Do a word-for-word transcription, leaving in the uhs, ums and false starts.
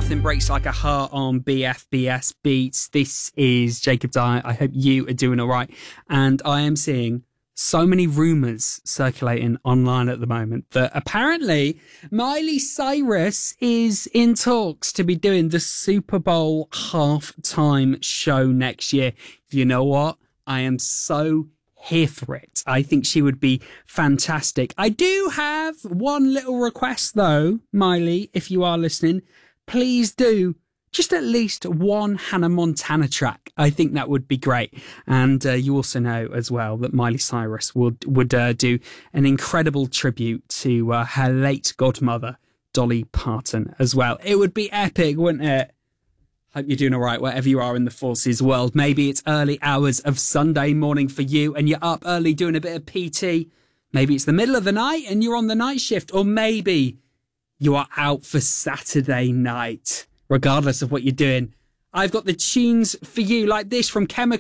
Nothing breaks like a heart on B F B S Beats. This is Jacob Dyer. I hope you are doing all right. And I am seeing so many rumours circulating online at the moment that apparently Miley Cyrus is in talks to be doing the Super Bowl halftime show next year. You know what? I am so here for it. I think she would be fantastic. I do have one little request though, Miley, if you are listening, please do just at least one Hannah Montana track. I think that would be great. And uh, you also know as well that Miley Cyrus would, would uh, do an incredible tribute to uh, her late godmother, Dolly Parton, as well. It would be epic, wouldn't it? Hope you're doing all right wherever you are in the forces world. Maybe it's early hours of Sunday morning for you and you're up early doing a bit of P T. Maybe it's the middle of the night and you're on the night shift. Or maybe you are out for Saturday night. Regardless of what you're doing, I've got the tunes for you like this from Chemical.